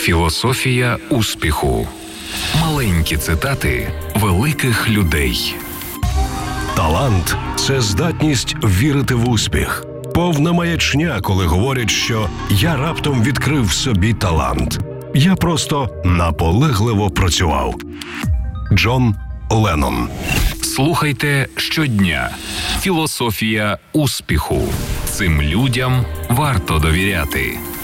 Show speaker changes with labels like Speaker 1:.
Speaker 1: Філософія успіху. Маленькі цитати великих людей.
Speaker 2: Талант – це здатність вірити в успіх. Повна маячня, коли говорять, що «я раптом відкрив в собі талант». Я просто наполегливо працював. Джон Леннон.
Speaker 1: Слухайте щодня. Філософія успіху. Цим людям варто довіряти.